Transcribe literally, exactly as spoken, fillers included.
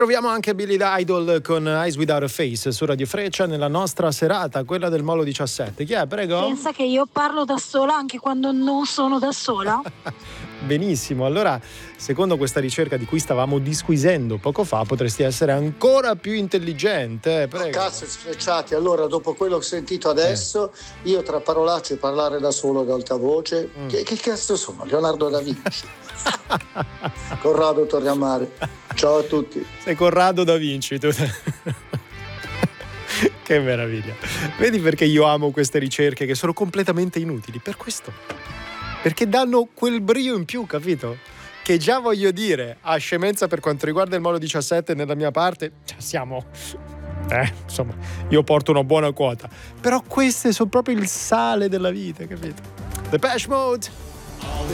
Proviamo anche Billy Idol con Eyes Without a Face su Radio Freccia nella nostra serata, quella del Molo diciassette. Chi è, prego? Pensa che io parlo da sola anche quando non sono da sola? Benissimo, allora secondo questa ricerca di cui stavamo disquisendo poco fa potresti essere ancora più intelligente, prego. Oh, cazzo, sfrecciati, allora dopo quello che ho sentito adesso eh. io tra parolacce parlare da solo ad alta voce mm. che, che cazzo sono? Leonardo da Vinci. Corrado Torriamare, ciao a tutti. Sei Corrado da Vinci tu. Che meraviglia. Vedi perché io amo queste ricerche che sono completamente inutili? Per questo. Perché danno quel brio in più, capito? Che già voglio dire, a scemenza per quanto riguarda il Molo diciassette nella mia parte, cioè siamo... Eh, insomma, io porto una buona quota. Però queste sono proprio il sale della vita, capito? Depeche Mode!